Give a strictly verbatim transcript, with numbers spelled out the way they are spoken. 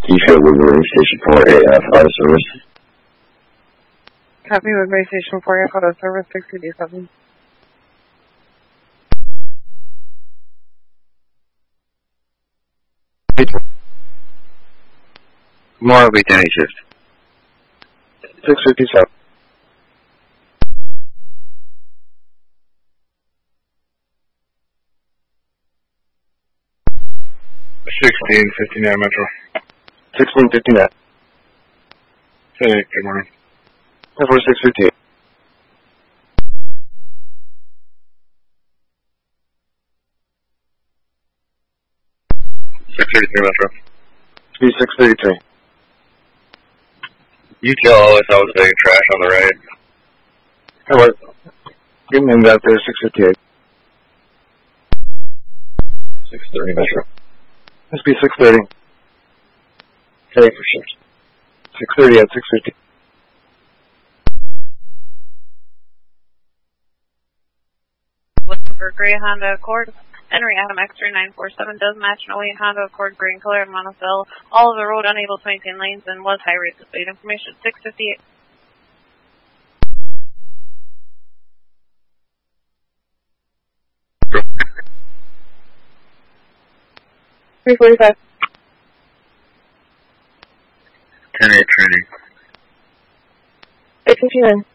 Keyshawn Woodbury, Station four A F, out of service. Copy, Woodbury Station four A F, out of service, six fifty-seven. Tomorrow will be day shift. six fifty-seven. sixteen fifty-nine Metro. sixteen fifty-nine. Hey, good morning. That's for six fifty-eight. six thirty-three Metro. Be six thirty-three. U T L always I was taking trash on the right. Hey, what? Give me that there, six fifty-eight. six thirty Metro. Must be six thirty. Hey, for sure. six thirty at six fifty. Looking for gray Honda Accord. Henry Adam X-ray nine four seven does match an oh eight Honda Accord gray in color and monocell. All of the road unable to maintain lanes and was high rate displayed information six fifty-eight. three forty-five. ten eight training. eight fifty-nine.